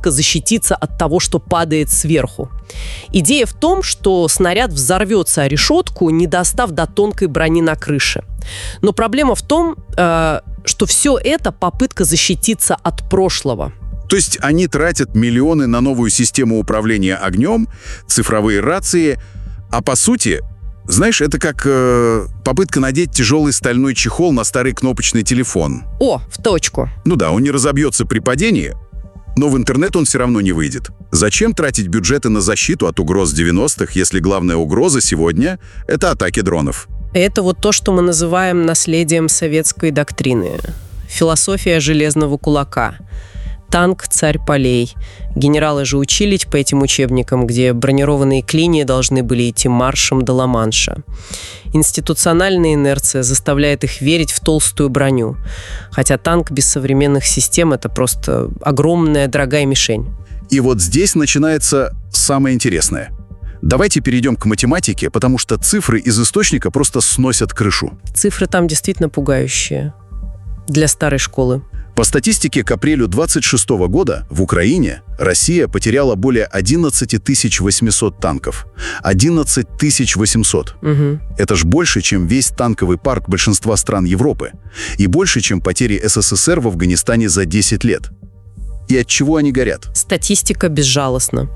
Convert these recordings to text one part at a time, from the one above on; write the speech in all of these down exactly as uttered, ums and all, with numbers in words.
попытка защититься от того, что падает сверху. Идея в том, что снаряд взорвется о решетку, не достав до тонкой брони на крыше. Но проблема в том, э, что все это попытка защититься от прошлого. То есть они тратят миллионы на новую систему управления огнем, цифровые рации, а по сути, знаешь, это как э, попытка надеть тяжелый стальной чехол на старый кнопочный телефон. О, в точку. Ну да, он не разобьется при падении, но в интернет он все равно не выйдет. Зачем тратить бюджеты на защиту от угроз девяностых, если главная угроза сегодня — это атаки дронов? Это вот то, что мы называем наследием советской доктрины. Философия железного кулака. Танк — царь полей. Генералы же учились по этим учебникам, где бронированные клинья должны были идти маршем до Ла-Манша. Институциональная инерция заставляет их верить в толстую броню. Хотя танк без современных систем — это просто огромная дорогая мишень. И вот здесь начинается самое интересное. Давайте перейдем к математике, потому что цифры из источника просто сносят крышу. Цифры там действительно пугающие. Для старой школы. По статистике к апрелю двадцать шестого года в Украине Россия потеряла более одиннадцать тысяч восемьсот танков. одиннадцать тысяч восемьсот. Угу. Это ж больше, чем весь танковый парк большинства стран Европы. И больше, чем потери СССР в Афганистане за десять лет. И от чего они горят? Статистика безжалостна.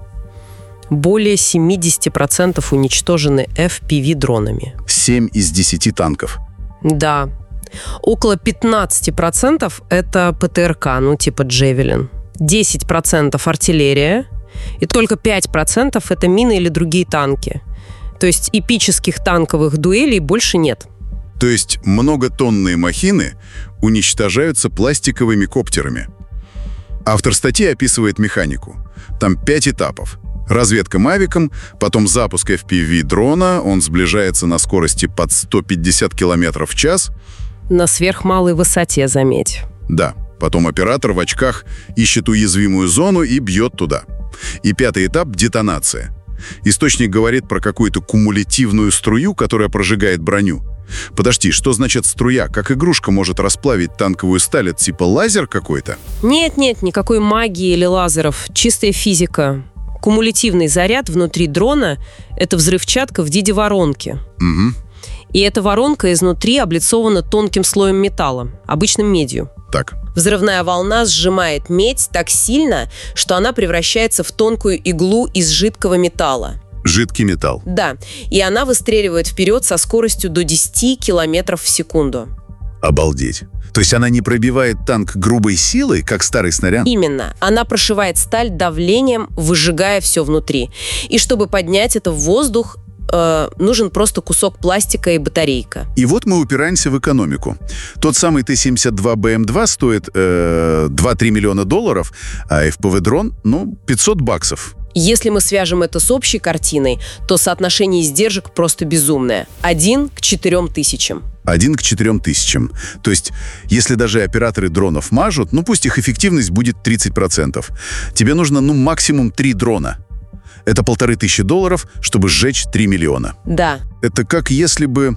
Более семьдесят процентов уничтожены эф пи ви-дронами. семь из десяти танков. Да. Около пятнадцать процентов это пэ тэ эр ка, ну типа «Джевелин». десять процентов артиллерия. И только пять процентов это мины или другие танки. То есть эпических танковых дуэлей больше нет. То есть многотонные махины уничтожаются пластиковыми коптерами. Автор статьи описывает механику. Там пять этапов. Разведка мавиком, потом запуск эф пи ви-дрона, он сближается на скорости под сто пятьдесят километров в час. На сверхмалой высоте, заметь. Да, потом оператор в очках ищет уязвимую зону и бьет туда. И пятый этап — детонация. Источник говорит про какую-то кумулятивную струю, которая прожигает броню. Подожди, что значит струя? Как игрушка может расплавить танковую сталь? Это типа лазер какой-то? Нет-нет, никакой магии или лазеров. Чистая физика. Кумулятивный заряд внутри дрона — это взрывчатка в виде воронки. Угу. И эта воронка изнутри облицована тонким слоем металла, обычным медью. Так. Взрывная волна сжимает медь так сильно, что она превращается в тонкую иглу из жидкого металла. Жидкий металл. Да, и она выстреливает вперед со скоростью до десяти километров в секунду. Обалдеть. То есть она не пробивает танк грубой силой, как старый снаряд? Именно. Она прошивает сталь давлением, выжигая все внутри. И чтобы поднять это в воздух, э, нужен просто кусок пластика и батарейка. И вот мы упираемся в экономику. Тот самый Т семьдесят два Бэ Эм два стоит э, два-три миллиона долларов, а эф пэ вэ-дрон, ну, пятьсот баксов. Если мы свяжем это с общей картиной, то соотношение издержек просто безумное. Один к четырем тысячам. Один к четырем тысячам. То есть, если даже операторы дронов мажут, ну пусть их эффективность будет тридцать процентов. Тебе нужно, ну, максимум три дрона. Это полторы тысячи долларов, чтобы сжечь три миллиона. Да. Это как если бы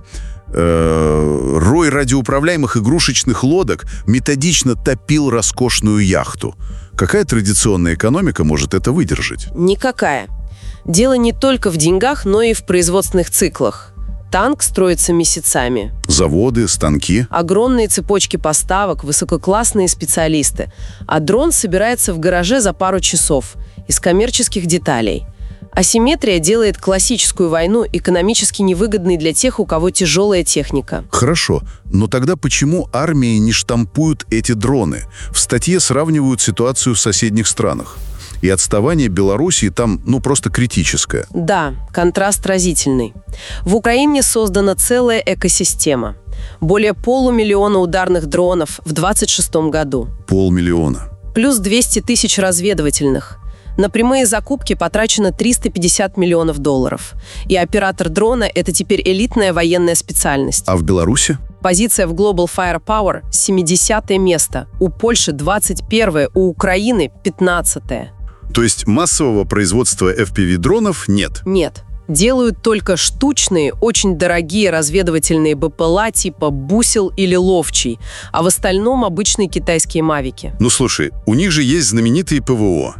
э, рой радиоуправляемых игрушечных лодок методично топил роскошную яхту. Какая традиционная экономика может это выдержать? Никакая. Дело не только в деньгах, но и в производственных циклах. Танк строится месяцами. Заводы, станки. Огромные цепочки поставок, высококлассные специалисты. А дрон собирается в гараже за пару часов из коммерческих деталей. Асимметрия делает классическую войну экономически невыгодной для тех, у кого тяжелая техника. Хорошо, но тогда почему армии не штампуют эти дроны? В статье сравнивают ситуацию в соседних странах. И отставание Белоруссии там, ну, просто критическое. Да, контраст разительный. В Украине создана целая экосистема. Более полумиллиона ударных дронов в двадцать шестом году. Полмиллиона. Плюс двести тысяч разведывательных. На прямые закупки потрачено триста пятьдесят миллионов долларов. И оператор дрона – это теперь элитная военная специальность. А в Беларуси? Позиция в Global Firepower – семидесятое место. У Польши двадцать первое, у Украины – пятнадцатое. То есть массового производства эф пи ви-дронов нет? Нет. Делают только штучные, очень дорогие разведывательные бэ пэ эл а типа «Бусел» или «Ловчий», а в остальном обычные китайские мавики. Ну слушай, у них же есть знаменитые пэ вэ о.